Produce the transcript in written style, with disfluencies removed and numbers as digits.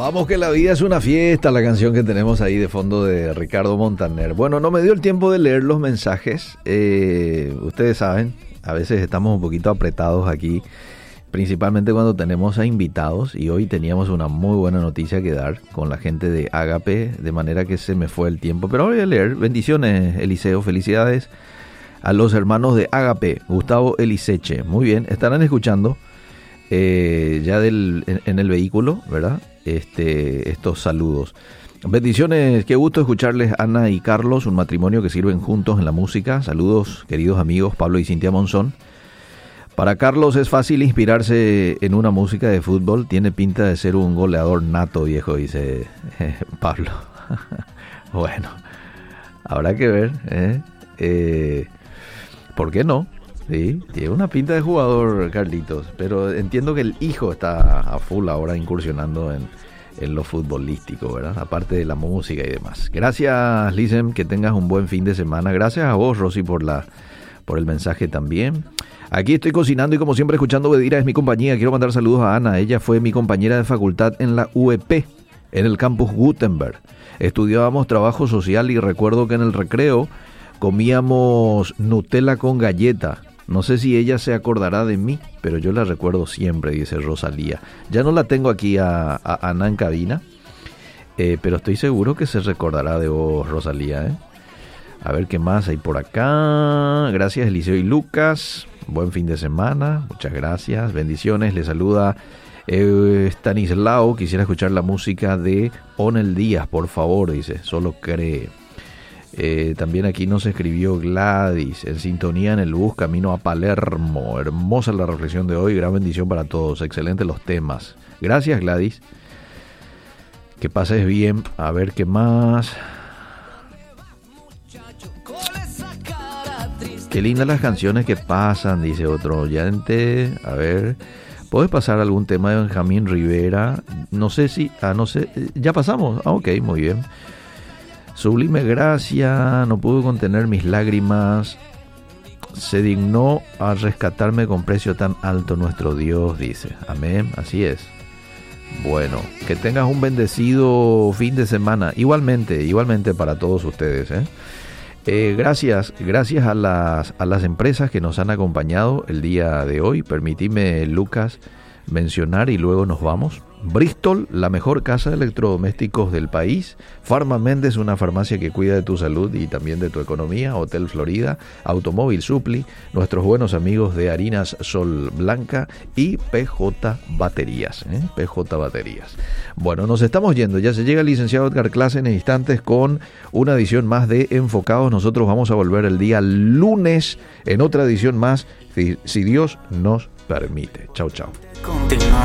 Vamos que la vida es una fiesta, la canción que tenemos ahí de fondo de Ricardo Montaner. Bueno, no me dio el tiempo de leer los mensajes. Ustedes saben, a veces estamos un poquito apretados aquí, principalmente cuando tenemos a invitados, y hoy teníamos una muy buena noticia que dar con la gente de Ágape, de manera que se me fue el tiempo. Pero voy a leer. Bendiciones, Eliseo, felicidades a los hermanos de Ágape, Gustavo Eliseche. Muy bien, estarán escuchando ya en el vehículo, ¿verdad? Estos saludos. Bendiciones, qué gusto escucharles, Ana y Carlos, un matrimonio que sirven juntos en la música. Saludos, queridos amigos Pablo y Cintia Monzón. Para Carlos es fácil inspirarse en una música de fútbol, tiene pinta de ser un goleador nato, viejo, dice Pablo. Bueno, habrá que ver, ¿por qué no? Sí, tiene una pinta de jugador, Carlitos, pero entiendo que el hijo está a full ahora incursionando en lo futbolístico, ¿verdad? Aparte de la música y demás. Gracias, Lizem, que tengas un buen fin de semana. Gracias a vos, Rosy, por el mensaje también. Aquí estoy cocinando y como siempre escuchando Bedira es mi compañía. Quiero mandar saludos a Ana. Ella fue mi compañera de facultad en la UEP, en el campus Gutenberg. Estudiábamos trabajo social y recuerdo que en el recreo comíamos Nutella con galleta. No sé si ella se acordará de mí, pero yo la recuerdo siempre, dice Rosalía. Ya no la tengo aquí a Ana en cabina, pero estoy seguro que se recordará de vos, Rosalía, A ver qué más hay por acá. Gracias, Eliseo y Lucas. Buen fin de semana. Muchas gracias. Bendiciones. Le saluda Stanislao. Quisiera escuchar la música de Onel Díaz, por favor, dice. Solo cree. También aquí nos escribió Gladys, en sintonía en el bus camino a Palermo. Hermosa la reflexión de hoy, gran bendición para todos, excelentes los temas. Gracias, Gladys, que pases bien. A ver qué más. Qué lindas las canciones que pasan, dice otro oyente. A ver, ¿puedes pasar algún tema de Benjamín Rivera? No sé si, ya pasamos. Ok, muy bien. Sublime gracia, no pude contener mis lágrimas, se dignó a rescatarme con precio tan alto nuestro Dios, dice. Amén, así es. Bueno, que tengas un bendecido fin de semana, igualmente para todos ustedes, Gracias a las empresas que nos han acompañado el día de hoy. Permitime, Lucas, mencionar y luego nos vamos. Bristol, la mejor casa de electrodomésticos del país. Farma Méndez, una farmacia que cuida de tu salud y también de tu economía. Hotel Florida, Automóvil Supli, nuestros buenos amigos de Harinas Sol Blanca y PJ Baterías. PJ Baterías. Bueno, nos estamos yendo. Ya se llega el licenciado Edgar Clase en instantes con una edición más de Enfocados. Nosotros vamos a volver el día lunes en otra edición más, si Dios nos permite. Chau, chau.